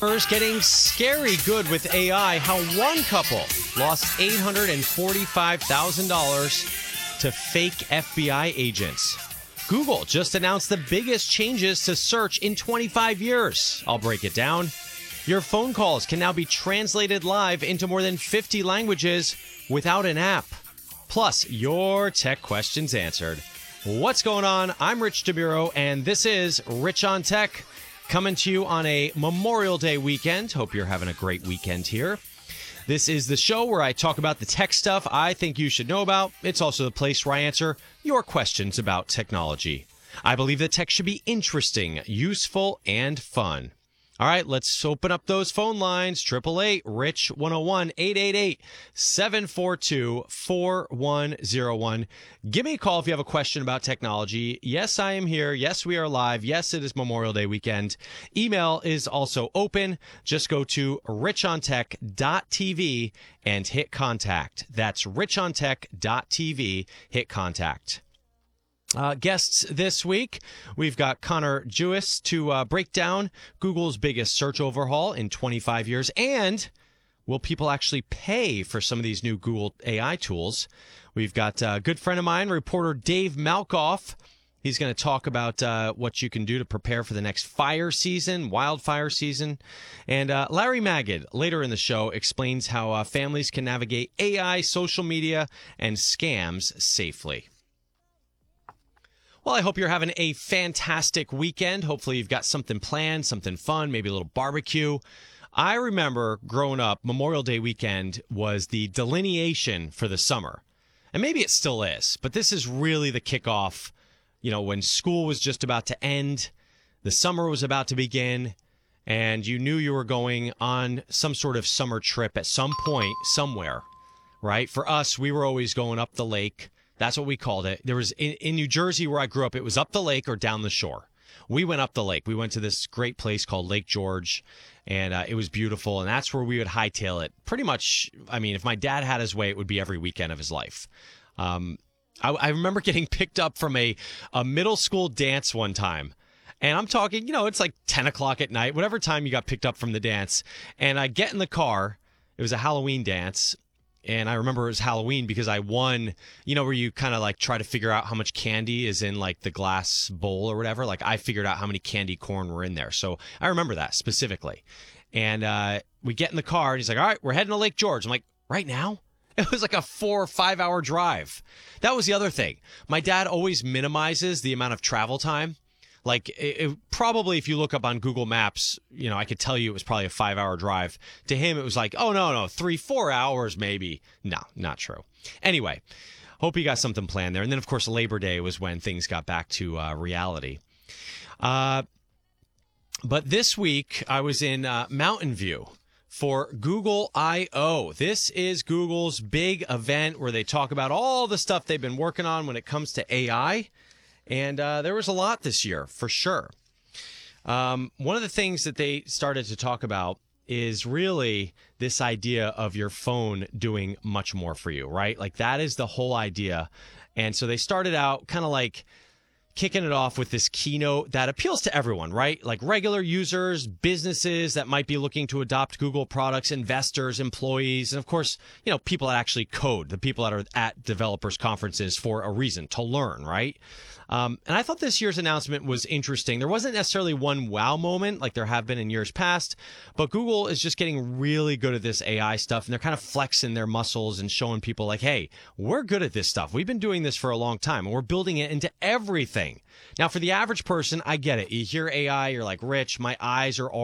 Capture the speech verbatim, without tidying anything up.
Is getting scary good with A I. How one couple lost eight hundred forty-five thousand dollars to fake F B I agents. Google just announced the biggest changes to search in twenty-five years. I'll break it down. Your phone calls can now be translated live into more than fifty languages without an app. Plus, your tech questions answered. What's going on? I'm Rich DeMuro, and this is Rich on Tech. Coming to you on a Memorial Day weekend. Hope you're having a great weekend here. This is the show where I talk about the tech stuff I think you should know about. It's also the place where I answer your questions about technology. I believe that tech should be interesting, useful, and fun. All right, let's open up those phone lines. eight eight eight, RICH one oh one, eight eight eight, seven four two, four one oh one. Give me a call if you have a question about technology. Yes, I am here. Yes, we are live. Yes, it is Memorial Day weekend. Email is also open. Just go to rich on tech dot t v and hit contact. That's rich on tech dot t v. Hit contact. Uh, guests this week, we've got Connor Jewis to uh, break down Google's biggest search overhaul in twenty-five years. And will people actually pay for some of these new Google A I tools? We've got a good friend of mine, reporter Dave Malkoff. He's going to talk about uh, what you can do to prepare for the next fire season, wildfire season. And uh, Larry Magid, later in the show, explains how uh, families can navigate A I, social media, and scams safely. Well, I hope you're having a fantastic weekend. Hopefully you've got something planned, something fun, maybe a little barbecue. I remember growing up, Memorial Day weekend was the delineation for the summer. And maybe it still is, but this is really the kickoff, you know, when school was just about to end, the summer was about to begin, and you knew you were going on some sort of summer trip at some point, somewhere, right? For us, we were always going up the lake. That's what we called it. There was in, in New Jersey where I grew up, it was up the lake or down the shore. We went up the lake. We went to this great place called Lake George, and uh, it was beautiful. And that's where we would hightail it. Pretty much, I mean, if my dad had his way, it would be every weekend of his life. Um, I, I remember getting picked up from a, a middle school dance one time. And I'm talking, you know, it's like ten o'clock at night, whatever time you got picked up from the dance. And I get in the car. It was a Halloween dance. And I remember it was Halloween because I won, you know, where you kind of like try to figure out how much candy is in like the glass bowl or whatever. Like I figured out how many candy corn were in there. So I remember that specifically. And uh, we get in the car and he's like, all right, we're heading to Lake George. I'm like, right now? It was like a four or five hour drive. That was the other thing. My dad always minimizes the amount of travel time. Like it, it, probably if you look up on Google Maps, you know, I could tell you it was probably a five hour drive. To him, it was like, oh, no, no, three, four hours maybe. No, not true. Anyway, hope you got something planned there. And then, of course, Labor Day was when things got back to uh, reality. Uh, but this week, I was in uh, Mountain View for Google I O. This is Google's big event where they talk about all the stuff they've been working on when it comes to A I. And uh, there was a lot this year, for sure. Um, one of the things that they started to talk about is really this idea of your phone doing much more for you, right? Like that is the whole idea. And so they started out kind of like kicking it off with this keynote that appeals to everyone, right? Like regular users, businesses that might be looking to adopt Google products, investors, employees, and of course, you know, people that actually code, the people that are at developers conferences for a reason, to learn, right? Um, and I thought this year's announcement was interesting. There wasn't necessarily one wow moment like there have been in years past, but Google is just getting really good at this A I stuff, and they're kind of flexing their muscles and showing people like, hey, we're good at this stuff. We've been doing this for a long time, and we're building it into everything. Now, for the average person, I get it. You hear A I, you're like, Rich, my eyes are